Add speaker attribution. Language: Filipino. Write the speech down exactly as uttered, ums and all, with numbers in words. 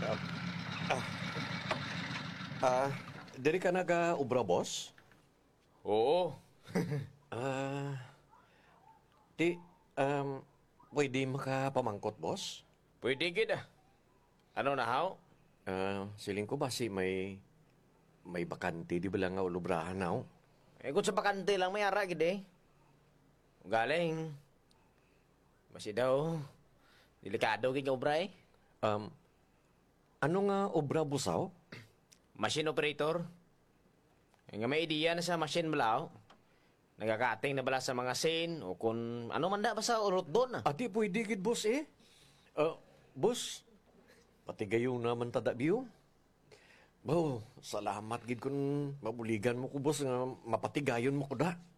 Speaker 1: Ah, ah, diri ka naga-ubra, boss?
Speaker 2: Oo.
Speaker 1: Ah, di, um, pwede makapamangkot, boss?
Speaker 2: Pwede gid ah. Ano na haw?
Speaker 1: Ah, siling ko ba si may may bakante di ba lang nga ulubrahan na, oh?
Speaker 2: Eh kung sa bakante lang may ara gid eh. Galing. Masi daw. Delikado gid nga obra eh.
Speaker 1: Um, ano nga obra, busaw?
Speaker 2: Machine operator. Eh, nga may ideya na sa machine malaw. Nagakating na bala sa mga scene o kung ano man da basta urot doon ah.
Speaker 1: Ati, pwede gid, boss, eh. Ah, boss, pati gayo naman tada biyo. Bo, salamat gid kun mabuligan mo ko, boss, nga mapatigayon mo ko da.